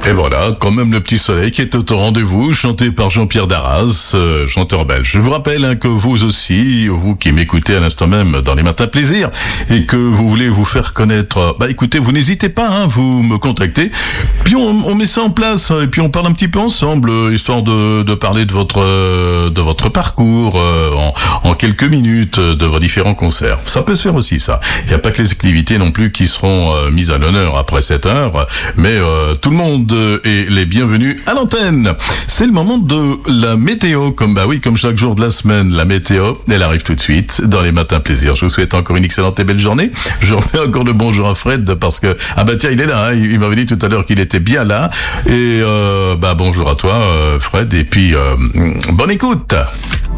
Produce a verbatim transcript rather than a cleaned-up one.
Et voilà, quand même le petit soleil qui est au rendez-vous, chanté par Jean-Pierre Darras, euh, chanteur belge. Je vous rappelle hein, que vous aussi, vous qui m'écoutez à l'instant même dans les matins plaisir, et que vous voulez vous faire connaître, bah écoutez, vous n'hésitez pas, hein, vous me contactez, puis on, on met ça en place, et puis on parle un petit peu ensemble, histoire de, de parler de votre de votre parcours euh, en, en quelques minutes, de vos différents concerts. Ça peut se faire aussi, ça. Il n'y a pas que les activités non plus qui seront euh, mises à l'honneur après cette heure, mais euh, tout le monde est les bienvenus à l'antenne. C'est le moment de la météo, comme bah oui, comme chaque jour de la semaine, la météo, elle arrive tout de suite dans les matins plaisir. Je vous souhaite encore une excellente et belle journée. Je remets encore le bonjour à Fred parce que ah bah tiens, il est là, hein, il, il m'avait dit tout à l'heure qu'il était bien là, et euh, bah bonjour à toi euh, Fred, et puis euh, bonne écoute.